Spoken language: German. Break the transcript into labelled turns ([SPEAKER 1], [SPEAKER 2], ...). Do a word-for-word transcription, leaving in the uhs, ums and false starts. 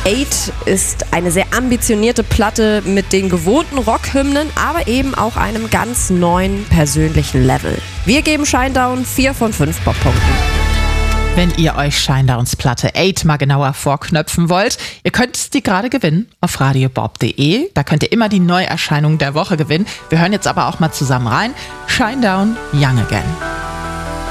[SPEAKER 1] Eight ist eine sehr ambitionierte Platte mit den gewohnten Rockhymnen, aber eben auch einem ganz neuen persönlichen Level. Wir geben Shinedown vier von fünf Poppunkten.
[SPEAKER 2] Wenn ihr euch Shinedowns Platte Eight mal genauer vorknöpfen wollt, ihr könnt die gerade gewinnen auf radiobob punkt de. Da könnt ihr immer die Neuerscheinung der Woche gewinnen. Wir hören jetzt aber auch mal zusammen rein. Shinedown, Young Again.